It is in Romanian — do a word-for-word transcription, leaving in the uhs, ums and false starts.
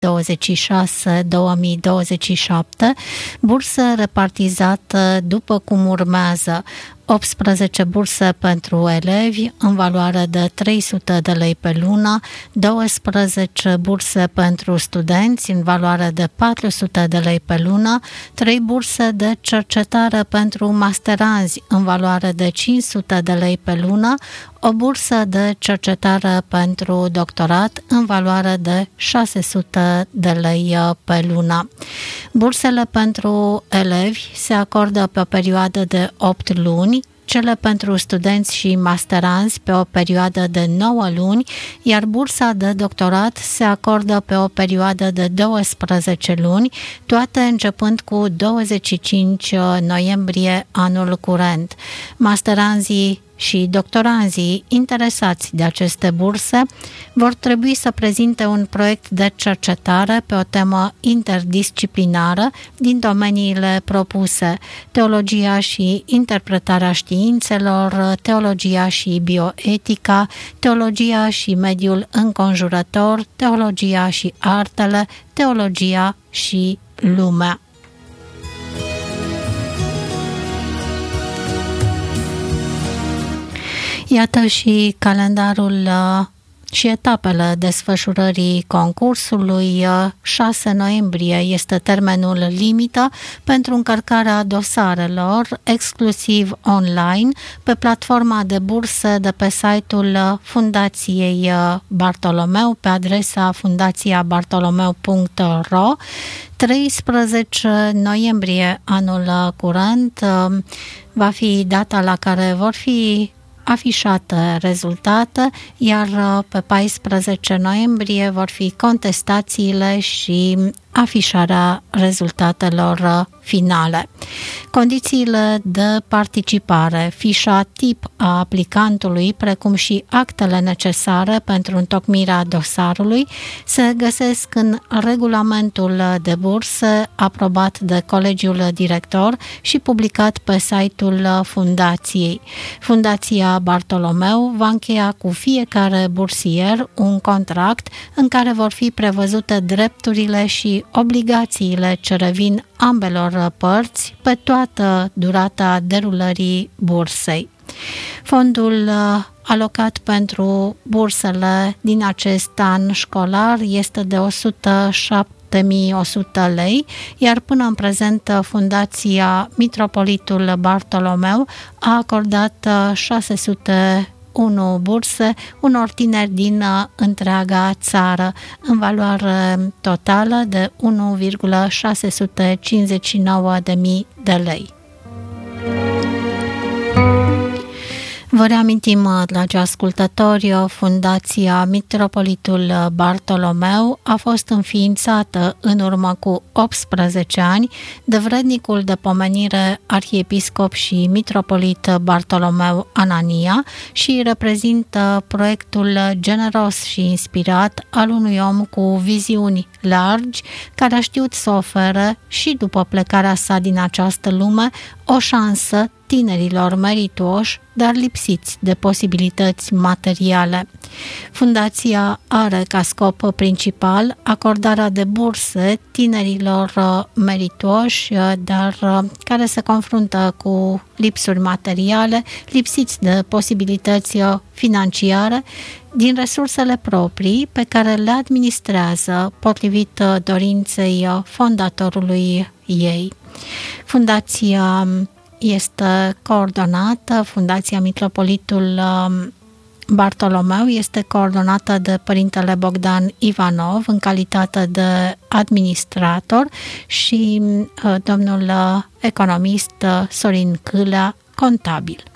douăzeci și șase două mii douăzeci și șapte, bursă repartizată după cum urmează: optsprezece burse pentru elevi în valoare de trei sute de lei pe lună, douăsprezece burse pentru studenți în valoare de patru sute de lei pe lună, trei burse de cercetare pentru masteranzi în valoare de cinci sute de lei pe lună, o bursă de cercetare pentru doctorat în valoare de șase sute de lei pe lună. Bursele pentru elevi se acordă pe o perioadă de opt luni, cele pentru studenți și masteranzi pe o perioadă de nouă luni, iar bursa de doctorat se acordă pe o perioadă de douăsprezece luni, toate începând cu douăzeci și cinci noiembrie anul curent. Masteranzii și doctoranzii interesați de aceste burse vor trebui să prezinte un proiect de cercetare pe o temă interdisciplinară din domeniile propuse: teologia și interpretarea științelor, teologia și bioetica, teologia și mediul înconjurător, teologia și artele, teologia și lumea. Iată și calendarul și etapele desfășurării concursului. șase noiembrie este termenul limită pentru încărcarea dosarelor, exclusiv online, pe platforma de burse de pe site-ul Fundației Bartolomeu, pe adresa fundația bartolomeu punct ro. treisprezece noiembrie anul curent va fi data la care vor fi afișate rezultate, iar pe paisprezece noiembrie vor fi contestațiile și afișarea rezultatelor finale. Condițiile de participare, fișa tip a aplicantului, precum și actele necesare pentru întocmirea dosarului se găsesc în regulamentul de burse aprobat de Colegiul Director și publicat pe site-ul Fundației. Fundația Bartolomeu va încheia cu fiecare bursier un contract în care vor fi prevăzute drepturile și obligațiile ce revin ambelor părți pe toată durata derulării bursei. Fondul alocat pentru bursele din acest an școlar este de o sută șapte mii o sută lei, iar până în prezent Fundația Mitropolitul Bartolomeu a acordat șase sute unu burse unor tineri din întreaga țară, în valoare totală de unu virgulă șase sute cincizeci și nouă de mii de lei. Vă reamintim, dragi ascultători, Fundația Mitropolitul Bartolomeu a fost înființată în urmă cu optsprezece ani de vrednicul de pomenire arhiepiscop și mitropolit Bartolomeu Anania și reprezintă proiectul generos și inspirat al unui om cu viziuni largi, care a știut să ofere și după plecarea sa din această lume o șansă tinerilor meritoși, dar lipsiți de posibilități materiale. Fundația are ca scop principal acordarea de burse tinerilor meritoși, dar care se confruntă cu lipsuri materiale, lipsiți de posibilități financiare, din resursele proprii pe care le administrează potrivit dorinței fondatorului ei. Fundația este coordonată, Fundația Mitropolitul Bartolomeu este coordonată de Părintele Bogdan Ivanov în calitate de administrator și domnul economist Sorin Câlea, contabil.